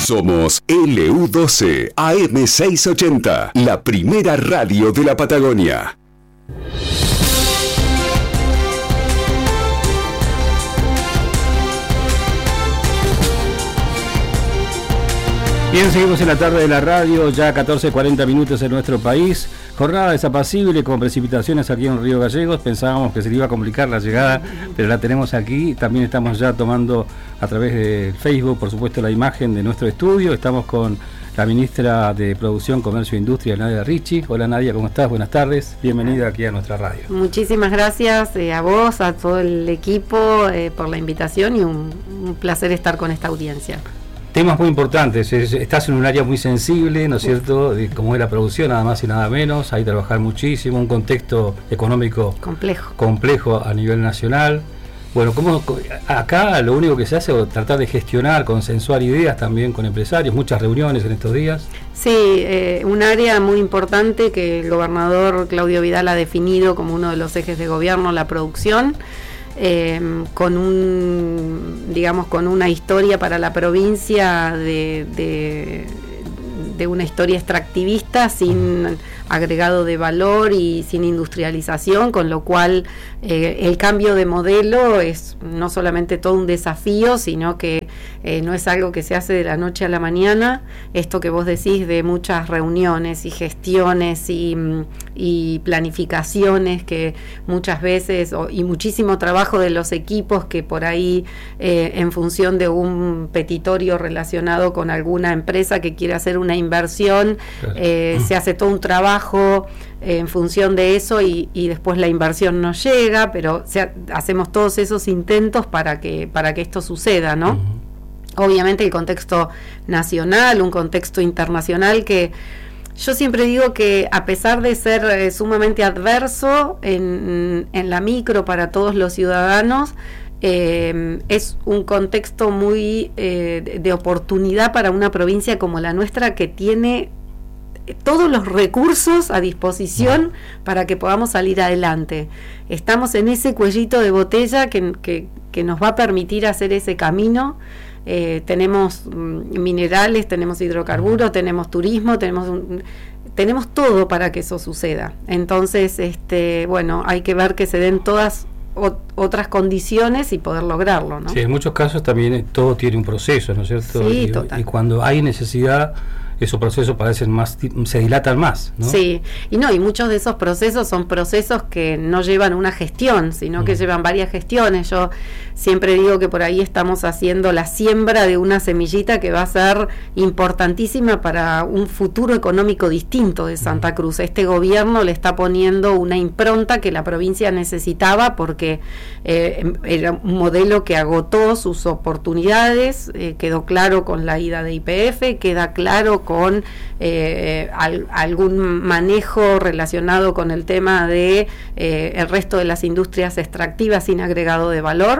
Somos LU12 AM680, la primera radio de la Patagonia. Bien, seguimos en la tarde de la radio, ya 14:40 minutos en nuestro país. Jornada desapacible con precipitaciones aquí en Río Gallegos. Pensábamos que se le iba a complicar la llegada, pero la tenemos aquí. También estamos ya tomando a través de Facebook, por supuesto, la imagen de nuestro estudio. Estamos con la ministra de Producción, Comercio e Industria, Nadia Ricci. Hola Nadia, ¿cómo estás? Buenas tardes. Bienvenida aquí a nuestra radio. Muchísimas gracias a vos, a todo el equipo por la invitación y un placer estar con esta audiencia. Temas muy importantes, estás en un área muy sensible, ¿no es cierto?, como es la producción, nada más y nada menos, hay que trabajar muchísimo, un contexto económico complejo a nivel nacional. Bueno, acá lo único que se hace es tratar de gestionar, consensuar ideas también con empresarios, muchas reuniones en estos días. Sí, un área muy importante que el gobernador Claudio Vidal ha definido como uno de los ejes de gobierno, la producción. Con una historia para la provincia de una historia extractivista sin agregado de valor y sin industrialización, con lo cual el cambio de modelo es no solamente todo un desafío, sino que no es algo que se hace de la noche a la mañana. Esto que vos decís de muchas reuniones y gestiones y planificaciones que muchas veces, y muchísimo trabajo de los equipos que por ahí en función de un petitorio relacionado con alguna empresa que quiere hacer una inversión, se hace todo un trabajo en función de eso y después la inversión no llega, pero hacemos todos esos intentos para que esto suceda, ¿no? Uh-huh. Obviamente el contexto nacional, un contexto internacional que yo siempre digo que a pesar de ser sumamente adverso en la micro para todos los ciudadanos, es un contexto muy de oportunidad para una provincia como la nuestra, que tiene todos los recursos a disposición para que podamos salir adelante. Estamos en ese cuellito de botella que nos va a permitir hacer ese camino. Tenemos minerales, tenemos hidrocarburos, tenemos turismo, tenemos todo para que eso suceda. Entonces, hay que ver que se den todas otras condiciones y poder lograrlo, ¿no? Sí, en muchos casos también todo tiene un proceso, ¿no es cierto? Sí, total. Y cuando hay necesidad, esos procesos parecen más, se dilatan más, ¿no? Sí, y muchos de esos procesos son procesos que no llevan una gestión, sino que llevan varias gestiones. Yo siempre digo que por ahí estamos haciendo la siembra de una semillita que va a ser importantísima para un futuro económico distinto de Santa Cruz. Este gobierno le está poniendo una impronta que la provincia necesitaba, porque era un modelo que agotó sus oportunidades, quedó claro con la ida de YPF, queda claro con algún manejo relacionado con el tema de el resto de las industrias extractivas sin agregado de valor.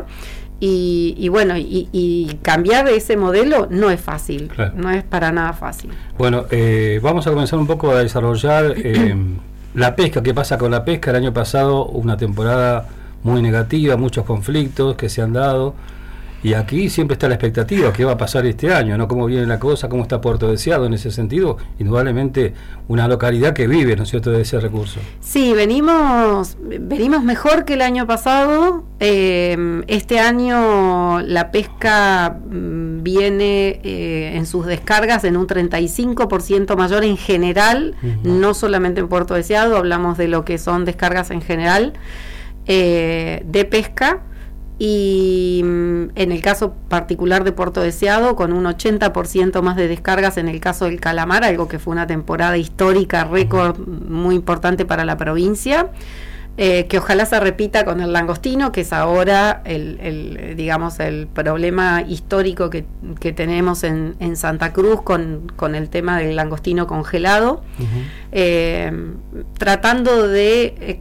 Y cambiar ese modelo no es fácil, claro. No es para nada fácil. Bueno, vamos a comenzar un poco a desarrollar la pesca. ¿Qué pasa con la pesca? El año pasado una temporada muy negativa, muchos conflictos que se han dado. Y aquí siempre está la expectativa, ¿qué va a pasar este año? ¿No? ¿Cómo viene la cosa? ¿Cómo está Puerto Deseado en ese sentido? Indudablemente una localidad que vive, ¿no es cierto?, de ese recurso. Sí, venimos mejor que el año pasado. Este año la pesca viene en sus descargas en un 35% mayor en general, no solamente en Puerto Deseado, hablamos de lo que son descargas en general de pesca. Y en el caso particular de Puerto Deseado, con un 80% más de descargas en el caso del calamar, algo que fue una temporada histórica, récord muy importante para la provincia, que ojalá se repita con el langostino, que es ahora el problema histórico que tenemos en Santa Cruz con el tema del langostino congelado, tratando de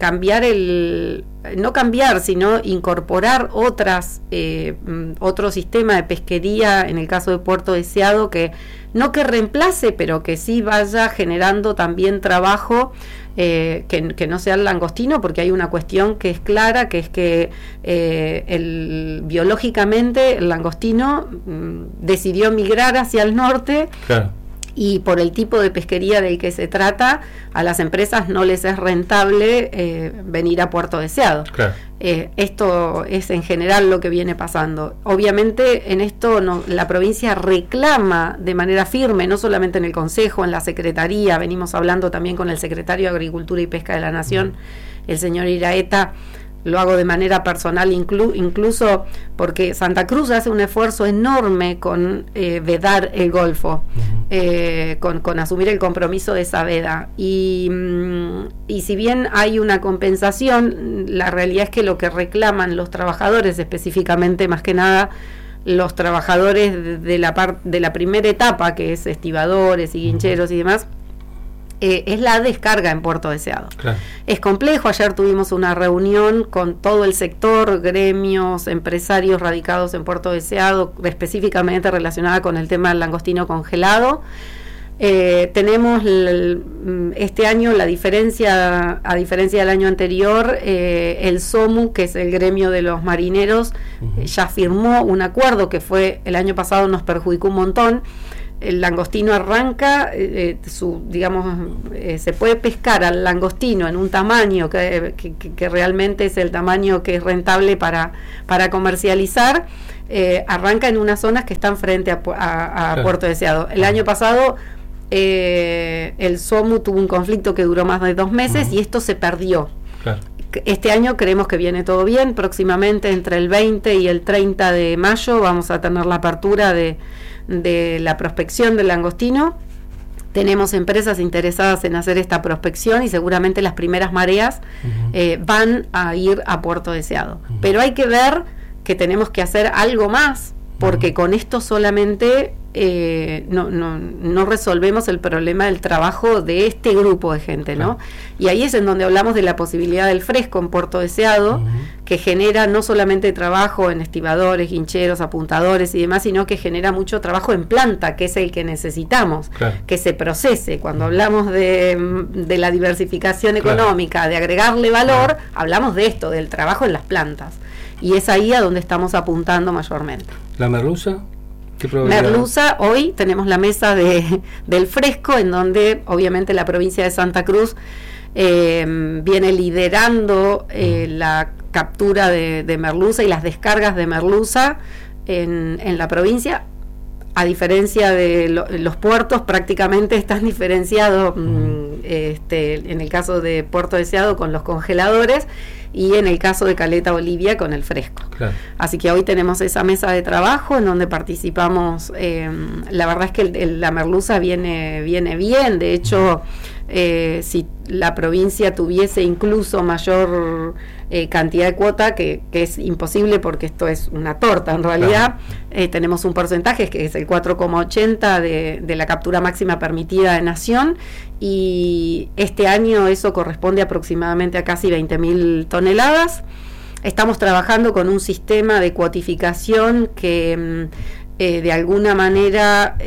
sino incorporar otro sistema de pesquería, en el caso de Puerto Deseado, que no que reemplace, pero que sí vaya generando también trabajo, que no sea el langostino, porque hay una cuestión que es clara, que es que biológicamente el langostino decidió migrar hacia el norte. Claro. Y por el tipo de pesquería del que se trata, a las empresas no les es rentable venir a Puerto Deseado. Claro. Esto es en general lo que viene pasando. Obviamente en esto la provincia reclama de manera firme, no solamente en el Consejo, en la Secretaría, venimos hablando también con el Secretario de Agricultura y Pesca de la Nación, el señor Iraeta. Lo hago de manera personal, incluso porque Santa Cruz hace un esfuerzo enorme con vedar el Golfo, con asumir el compromiso de esa veda. Y si bien hay una compensación, la realidad es que lo que reclaman los trabajadores, específicamente más que nada los trabajadores de la primera etapa, que es estibadores y guincheros y demás, es la descarga en Puerto Deseado. Claro. Es complejo. Ayer tuvimos una reunión con todo el sector, gremios, empresarios radicados en Puerto Deseado, específicamente relacionada con el tema del langostino congelado. Tenemos este año a diferencia del año anterior, el SOMU, que es el gremio de los marineros, ya firmó un acuerdo que el año pasado nos perjudicó un montón. El langostino arranca, se puede pescar al langostino en un tamaño que realmente es el tamaño que es rentable para comercializar. Arranca en unas zonas que están frente a claro. Puerto Deseado. El año pasado el SOMU tuvo un conflicto que duró más de 2 meses y esto se perdió. Claro. Este año creemos que viene todo bien. Próximamente, entre el 20 y el 30 de mayo, vamos a tener la apertura de la prospección del langostino. Tenemos empresas interesadas en hacer esta prospección y seguramente las primeras mareas van a ir a Puerto Deseado. Pero hay que ver que tenemos que hacer algo más, porque con esto solamente no resolvemos el problema del trabajo de este grupo de gente, ¿no? Y ahí es en donde hablamos de la posibilidad del fresco en Puerto Deseado, que genera no solamente trabajo en estibadores, guincheros, apuntadores y demás, sino que genera mucho trabajo en planta, que es el que necesitamos, que se procese. Cuando hablamos de la diversificación económica, de agregarle valor, hablamos de esto, del trabajo en las plantas. Y es ahí a donde estamos apuntando mayormente. ¿La merluza? Merluza, hoy tenemos la mesa del fresco, en donde obviamente la provincia de Santa Cruz viene liderando la captura de merluza y las descargas de merluza en la provincia. A diferencia de los puertos, prácticamente están diferenciados en el caso de Puerto Deseado con los congeladores y en el caso de Caleta Olivia con el fresco. Claro. Así que hoy tenemos esa mesa de trabajo en donde participamos. La verdad es que la merluza viene bien. De hecho, si la provincia tuviese incluso mayor cantidad de cuota, que es imposible porque esto es una torta en realidad, tenemos un porcentaje que es el 4,80 de la captura máxima permitida de Nación, y este año eso corresponde aproximadamente a casi 20.000 toneladas. Estamos trabajando con un sistema de cuotificación que de alguna manera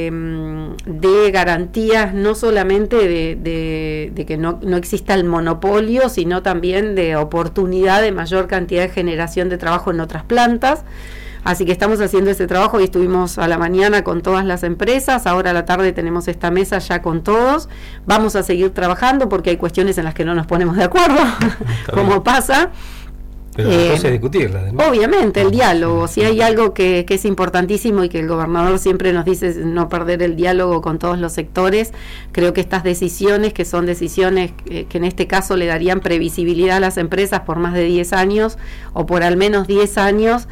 de garantías no solamente de que no exista el monopolio, sino también de oportunidad de mayor cantidad de generación de trabajo en otras plantas. Así que estamos haciendo ese trabajo y estuvimos a la mañana con todas las empresas. Ahora a la tarde tenemos esta mesa ya con todos. Vamos a seguir trabajando porque hay cuestiones en las que no nos ponemos de acuerdo, como pasa. Pero la cosa es discutirla, ¿no? Obviamente, el diálogo. Si hay algo que es importantísimo y que el gobernador siempre nos dice no perder el diálogo con todos los sectores, creo que estas decisiones, que son decisiones que en este caso le darían previsibilidad a las empresas por más de 10 años o por al menos 10 años,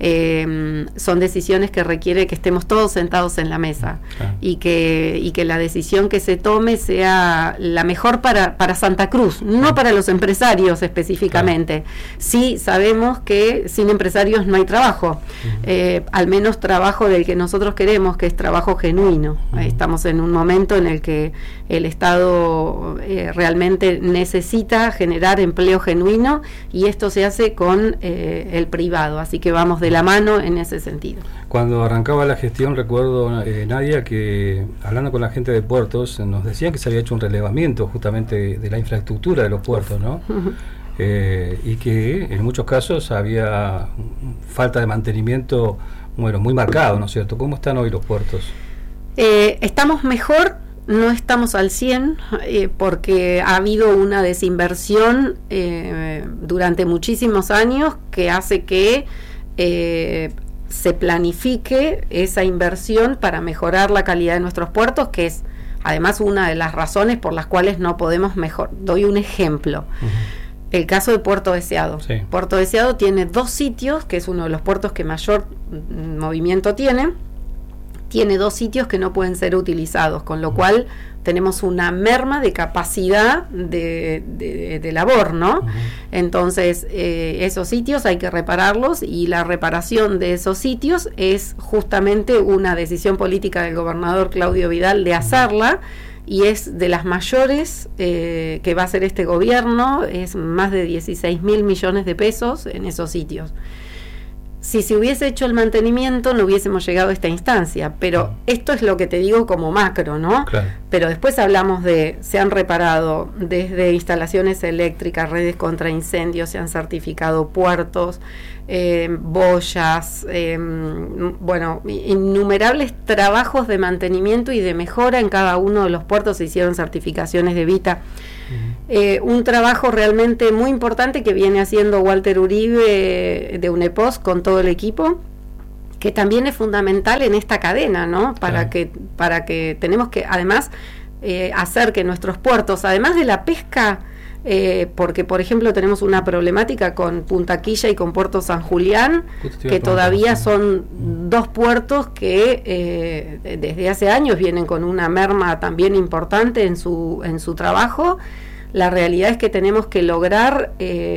son decisiones que requiere que estemos todos sentados en la mesa, y que la decisión que se tome sea la mejor para Santa Cruz, no para los empresarios específicamente. Sí, sí sabemos que sin empresarios no hay trabajo, al menos trabajo del que nosotros queremos, que es trabajo genuino. Estamos en un momento en el que el Estado realmente necesita generar empleo genuino, y esto se hace con el privado, así que vamos de la mano en ese sentido. Cuando arrancaba la gestión, recuerdo, Nadia, que hablando con la gente de puertos, nos decían que se había hecho un relevamiento justamente de la infraestructura de los puertos, ¿no? Y que en muchos casos había falta de mantenimiento, bueno, muy marcado, ¿no es cierto? ¿Cómo están hoy los puertos? Estamos mejor, no estamos al 100, porque ha habido una desinversión durante muchísimos años que hace que se planifique esa inversión para mejorar la calidad de nuestros puertos, que es además una de las razones por las cuales no podemos mejorar. Doy un ejemplo. El caso de Puerto Deseado. Sí. Puerto Deseado tiene 2 sitios, que es uno de los puertos que mayor movimiento tiene 2 sitios que no pueden ser utilizados, con lo cual tenemos una merma de capacidad de labor, ¿no? Entonces, esos sitios hay que repararlos, y la reparación de esos sitios es justamente una decisión política del gobernador Claudio Vidal de hacerla, y es de las mayores que va a hacer este gobierno, es más de 16.000 millones de pesos en esos sitios. Si se hubiese hecho el mantenimiento no hubiésemos llegado a esta instancia, pero esto es lo que te digo como macro, ¿no? Claro. Pero después hablamos de, se han reparado desde instalaciones eléctricas, redes contra incendios, se han certificado puertos, boyas, bueno, innumerables trabajos de mantenimiento y de mejora en cada uno de los puertos. Se hicieron certificaciones de Vita. Un trabajo realmente muy importante que viene haciendo Walter Uribe de UNEPOS con todo el equipo, que también es fundamental en esta cadena, ¿no? Para que tenemos que además hacer que nuestros puertos, además de la pesca, porque por ejemplo tenemos una problemática con Punta Quilla y con Puerto San Julián, que todavía son 2 puertos que desde hace años vienen con una merma también importante en su trabajo. La realidad es que tenemos que lograr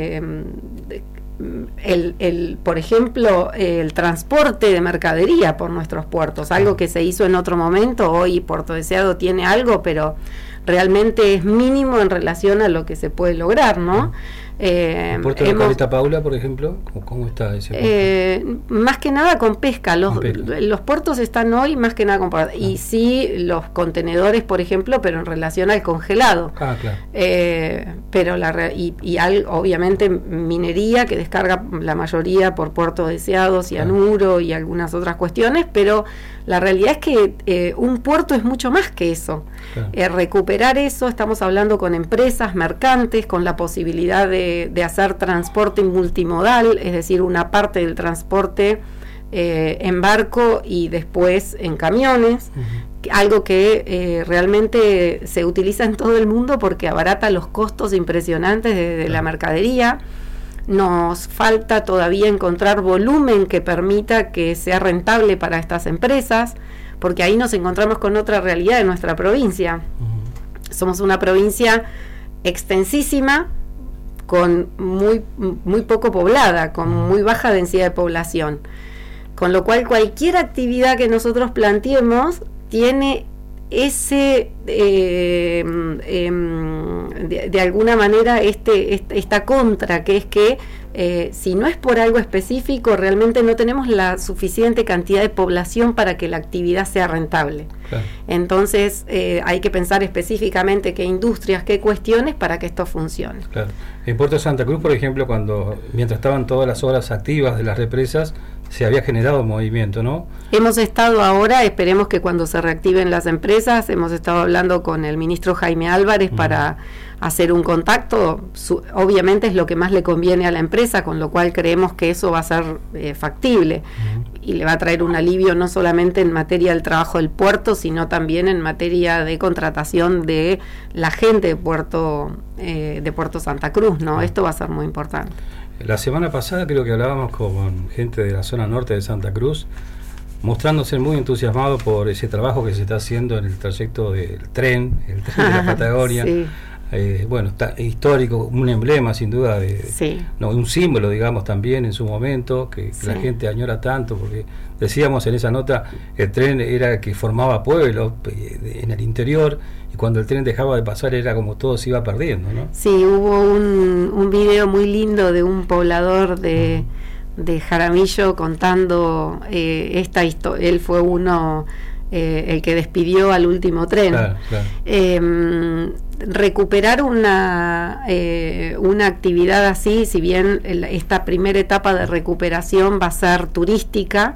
por ejemplo, el transporte de mercadería por nuestros puertos, algo que se hizo en otro momento. Hoy Puerto Deseado tiene algo, pero realmente es mínimo en relación a lo que se puede lograr, ¿no? ¿El puerto de Caleta Paula, por ejemplo? ¿Cómo está ese puerto? Más que nada con pesca. Los puertos están hoy más que nada con pesca. Y sí, los contenedores, por ejemplo, pero en relación al congelado. Claro. Pero obviamente minería, que descarga la mayoría por Puerto Deseado, cianuro y algunas otras cuestiones, pero la realidad es que un puerto es mucho más que eso. Recuperar eso, estamos hablando con empresas, mercantes, con la posibilidad de hacer transporte multimodal, es decir, una parte del transporte en barco y después en camiones, algo que realmente se utiliza en todo el mundo porque abarata los costos impresionantes de la mercadería. Nos falta todavía encontrar volumen que permita que sea rentable para estas empresas, porque ahí nos encontramos con otra realidad de nuestra provincia. Somos una provincia extensísima, con muy poco poblada, con muy baja densidad de población, con lo cual cualquier actividad que nosotros planteemos tiene ese de alguna manera esta contra, que es que si no es por algo específico, realmente no tenemos la suficiente cantidad de población para que la actividad sea rentable. Claro. Entonces hay que pensar específicamente qué industrias, qué cuestiones para que esto funcione. Claro. En Puerto Santa Cruz, por ejemplo, mientras estaban todas las obras activas de las represas, se había generado movimiento, ¿no? Hemos estado ahora, esperemos que cuando se reactiven las empresas, hemos estado hablando con el ministro Jaime Álvarez para hacer un contacto. Obviamente es lo que más le conviene a la empresa, con lo cual creemos que eso va a ser factible y le va a traer un alivio no solamente en materia del trabajo del puerto, sino también en materia de contratación de la gente de Puerto Santa Cruz, ¿no? Esto va a ser muy importante. La semana pasada creo que hablábamos con gente de la zona norte de Santa Cruz, mostrándose muy entusiasmado por ese trabajo que se está haciendo en el trayecto del tren, de la Patagonia. Sí. bueno, histórico, un emblema sin duda, sí. No, un símbolo, digamos, también en su momento, que sí. La gente añora tanto, porque decíamos en esa nota, el tren era que formaba pueblos en el interior, y cuando el tren dejaba de pasar era como todo se iba perdiendo, ¿no? Sí, hubo un video muy lindo de un poblador de Jaramillo contando esta historia. Él fue uno, el que despidió al último tren. Claro, claro. Recuperar una actividad así, si bien esta primera etapa de recuperación va a ser turística,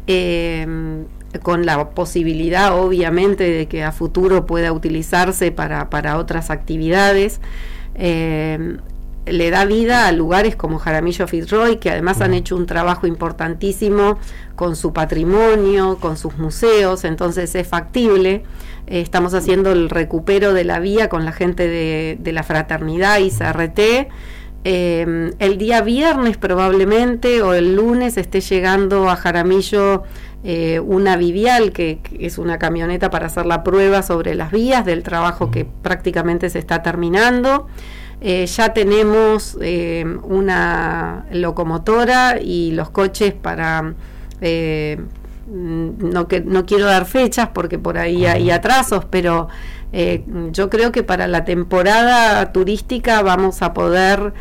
con la posibilidad obviamente de que a futuro pueda utilizarse para otras actividades, le da vida a lugares como Jaramillo Fitzroy, que además han hecho un trabajo importantísimo con su patrimonio, con sus museos, entonces es factible. Estamos haciendo el recupero de la vía con la gente de la Fraternidad y CRT. El día viernes probablemente o el lunes esté llegando a Jaramillo una Vivial, que es una camioneta para hacer la prueba sobre las vías del trabajo que prácticamente se está terminando. Ya tenemos una locomotora y los coches para... no quiero dar fechas porque por ahí hay atrasos, pero yo creo que para la temporada turística vamos a poder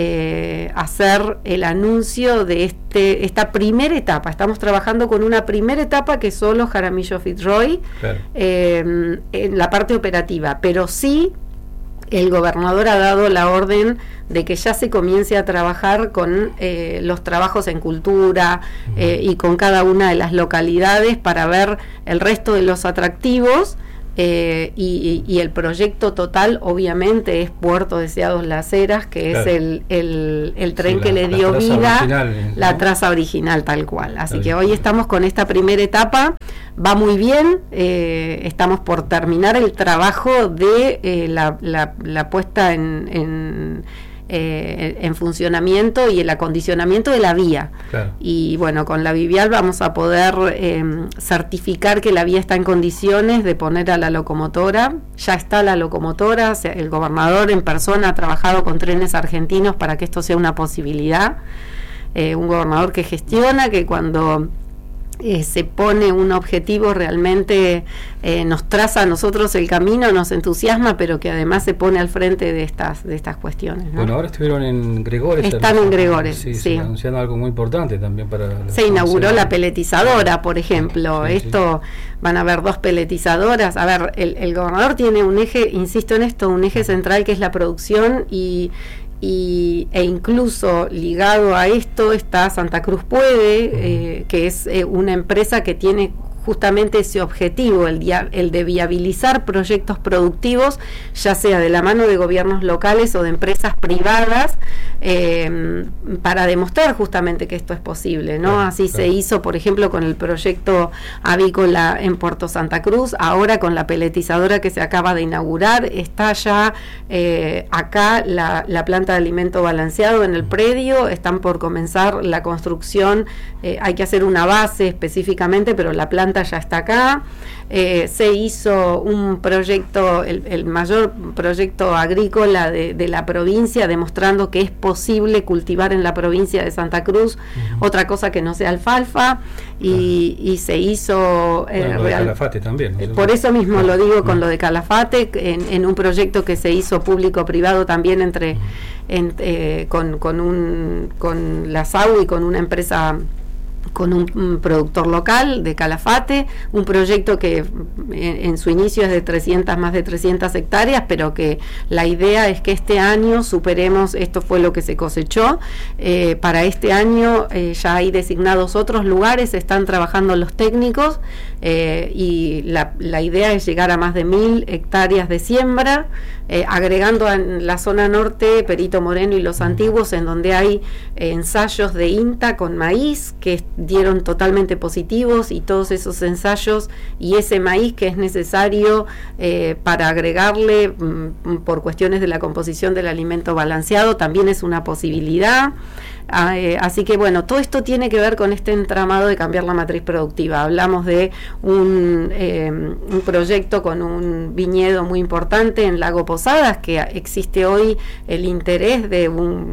hacer el anuncio de esta primera etapa. Estamos trabajando con una primera etapa que es solo Jaramillo Fitzroy, claro. En la parte operativa, pero sí el gobernador ha dado la orden de que ya se comience a trabajar con los trabajos en cultura y con cada una de las localidades para ver el resto de los atractivos, y el proyecto total obviamente es Puerto Deseados Las Heras, que claro. Es el tren sí, que le dio vida, la traza original tal cual. Así que hoy estamos con esta primera etapa, va muy bien, estamos por terminar el trabajo de la puesta en funcionamiento y el acondicionamiento de la vía, claro. Y bueno, con la Vivial vamos a poder certificar que la vía está en condiciones de poner a la locomotora. Ya está la locomotora, o sea, el gobernador en persona ha trabajado con Trenes Argentinos para que esto sea una posibilidad, un gobernador que gestiona, que cuando se pone un objetivo realmente nos traza a nosotros el camino, nos entusiasma, pero que además se pone al frente de estas cuestiones, ¿no? Bueno, ahora estuvieron en Gregores. Están en Gregores, sí. Anunciando algo muy importante también para... Se inauguró la peletizadora, por ejemplo. Sí, Esto van a haber 2 peletizadoras. A ver, el gobernador tiene un eje, insisto en esto, un eje central que es la producción e incluso ligado a esto está Santa Cruz Puede, que es una empresa que tiene justamente ese objetivo, el de viabilizar proyectos productivos, ya sea de la mano de gobiernos locales o de empresas privadas, para demostrar justamente que esto es posible, ¿no? Así se hizo, por ejemplo, con el proyecto avícola en Puerto Santa Cruz. Ahora con la peletizadora que se acaba de inaugurar, está ya acá la planta de alimento balanceado en el predio, están por comenzar la construcción, hay que hacer una base específicamente, pero la planta ya está acá. Se hizo un proyecto, el mayor proyecto agrícola de la provincia, demostrando que es posible cultivar en la provincia de Santa Cruz otra cosa que no sea alfalfa, y se hizo lo de Calafate también, ¿no? Por eso mismo lo digo con lo de Calafate, en un proyecto que se hizo público-privado también con la SAU y con una empresa, con un productor local de Calafate, un proyecto que en su inicio es de más de 300 hectáreas, pero que la idea es que este año superemos, esto fue lo que se cosechó, para este año ya hay designados otros lugares, están trabajando los técnicos, y la idea es llegar a más de 1000 hectáreas de siembra, agregando en la zona norte Perito Moreno y Los Antiguos, en donde hay ensayos de INTA con maíz que dieron totalmente positivos, y todos esos ensayos y ese maíz que es necesario para agregarle por cuestiones de la composición del alimento balanceado también es una posibilidad. Así que bueno, todo esto tiene que ver con este entramado de cambiar la matriz productiva. Hablamos de un proyecto con un viñedo muy importante en Lago Posadas, que existe hoy el interés de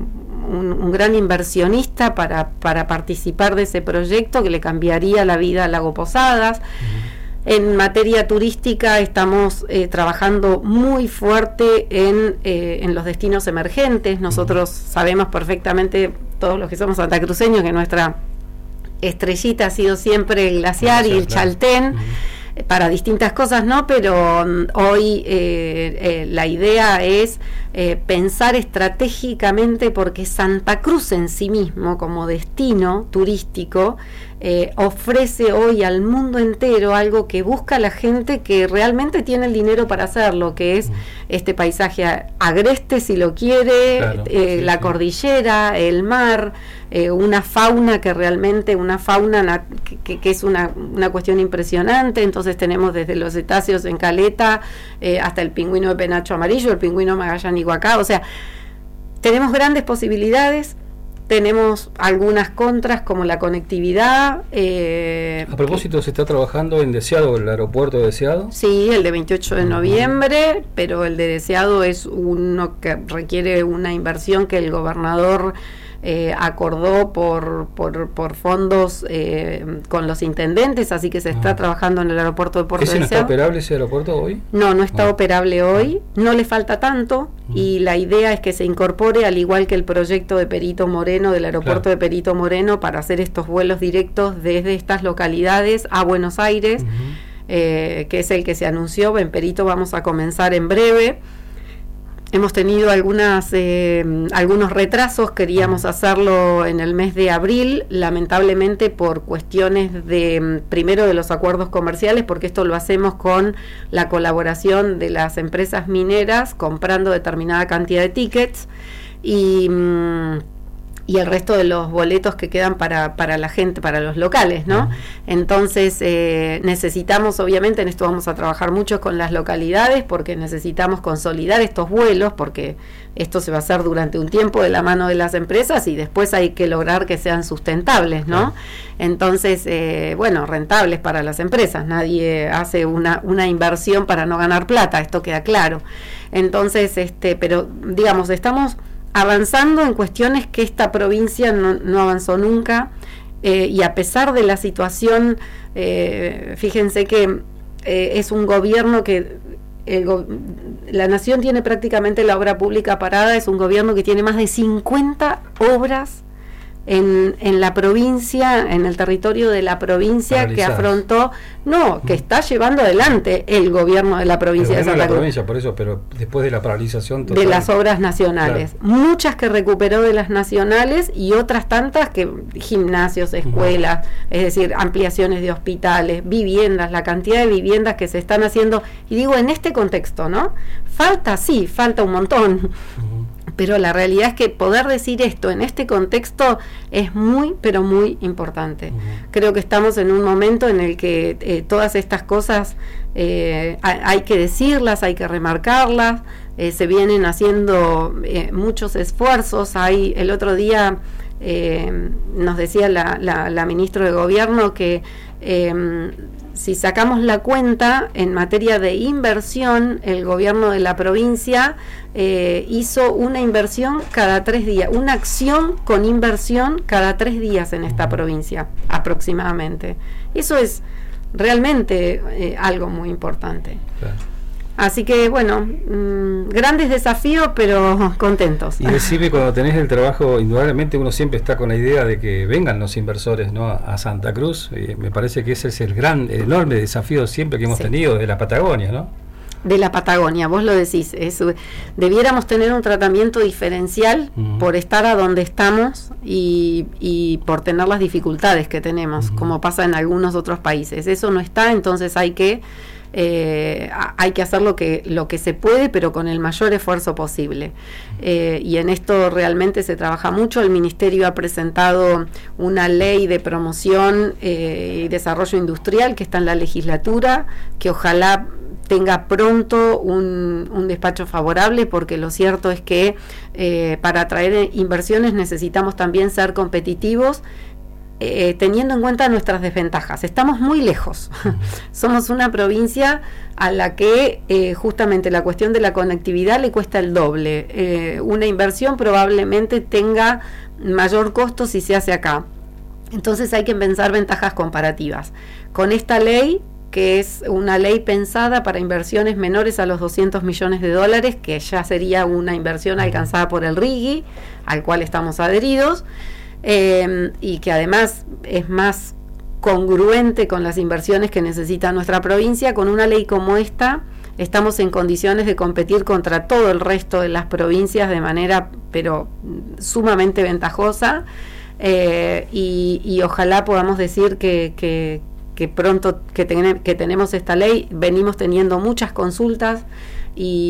un gran inversionista para participar de ese proyecto que le cambiaría la vida a Lago Posadas. En materia turística estamos trabajando muy fuerte en los destinos emergentes. Nosotros sabemos perfectamente, todos los que somos santacruceños, que nuestra estrellita ha sido siempre el glaciar y el Chaltén, para distintas cosas, ¿no? Pero hoy la idea es pensar estratégicamente, porque Santa Cruz en sí mismo, como destino turístico, ofrece hoy al mundo entero algo que busca la gente que realmente tiene el dinero para hacerlo, que es este paisaje agreste, si lo quiere, claro, la cordillera, el mar, una fauna que realmente, que es una cuestión impresionante. Entonces tenemos desde los cetáceos en Caleta hasta el pingüino de penacho amarillo, el pingüino Magallanes-Iguacá, o sea, tenemos grandes posibilidades. Tenemos algunas contras, como la conectividad. A propósito, ¿se está trabajando en Deseado, el aeropuerto de Deseado? Sí, el de 28 de noviembre, pero el de Deseado es uno que requiere una inversión que el gobernador acordó por fondos con los intendentes, así que se está trabajando en el aeropuerto de Puerto Deseado. ¿No está operable ese aeropuerto hoy? No está operable hoy, no le falta tanto, y la idea es que se incorpore, al igual que el proyecto de Perito Moreno, del aeropuerto de Perito Moreno, para hacer estos vuelos directos desde estas localidades a Buenos Aires, que es el que se anunció. En Perito vamos a comenzar en breve. Hemos tenido algunos retrasos, queríamos hacerlo en el mes de abril, lamentablemente por cuestiones primero de los acuerdos comerciales, porque esto lo hacemos con la colaboración de las empresas mineras, comprando determinada cantidad de tickets, y el resto de los boletos que quedan para la gente, para los locales, ¿no? Entonces necesitamos, obviamente, en esto vamos a trabajar mucho con las localidades, porque necesitamos consolidar estos vuelos, porque esto se va a hacer durante un tiempo de la mano de las empresas, y después hay que lograr que sean sustentables, ¿no? Entonces, rentables para las empresas. Nadie hace una inversión para no ganar plata, esto queda claro. Entonces, pero digamos, estamos avanzando en cuestiones que esta provincia no avanzó nunca, y a pesar de la situación, fíjense que es un gobierno que la nación tiene prácticamente la obra pública parada. Es un gobierno que tiene más de 50 obras en la provincia, en el territorio de la provincia, paralizadas, que afrontó, que está llevando adelante el gobierno de la provincia de Santa Cruz. Por eso, pero después de la paralización total, de las obras nacionales, muchas que recuperó de las nacionales, y otras tantas que gimnasios, escuelas, es decir, ampliaciones de hospitales, viviendas, la cantidad de viviendas que se están haciendo. Y digo, en este contexto, ¿no? Falta un montón. Pero la realidad es que poder decir esto en este contexto es muy, pero muy importante. Creo que estamos en un momento en el que todas estas cosas hay que decirlas, hay que remarcarlas. Se vienen haciendo muchos esfuerzos. El otro día nos decía la ministra de Gobierno que si sacamos la cuenta en materia de inversión, el gobierno de la provincia hizo una inversión cada 3 días, una acción con inversión cada 3 días en esta provincia, aproximadamente. Eso es realmente algo muy importante. Claro. Así que, grandes desafíos, pero contentos. Y decime, cuando tenés el trabajo, indudablemente uno siempre está con la idea de que vengan los inversores, ¿no?, a Santa Cruz. Me parece que ese es el enorme desafío siempre que hemos tenido de la Patagonia, ¿no? De la Patagonia, vos lo decís. Debiéramos tener un tratamiento diferencial por estar a donde estamos y por tener las dificultades que tenemos, como pasa en algunos otros países. Eso no está, entonces hay que hacer lo que se puede, pero con el mayor esfuerzo posible. Y en esto realmente se trabaja mucho. El Ministerio ha presentado una ley de promoción y desarrollo industrial que está en la legislatura, que ojalá tenga pronto un despacho favorable, porque lo cierto es que para atraer inversiones necesitamos también ser competitivos, teniendo en cuenta nuestras desventajas. Estamos muy lejos. Somos una provincia a la que justamente la cuestión de la conectividad le cuesta el doble. Una inversión probablemente tenga mayor costo si se hace acá. Entonces hay que pensar ventajas comparativas. Con esta ley, que es una ley pensada para inversiones menores a los 200 millones de dólares, que ya sería una inversión alcanzada por el RIGI, al cual estamos adheridos, y que además es más congruente con las inversiones que necesita nuestra provincia. Con una ley como esta estamos en condiciones de competir contra todo el resto de las provincias de manera pero sumamente ventajosa, y ojalá podamos decir que pronto que tenemos esta ley. Venimos teniendo muchas consultas y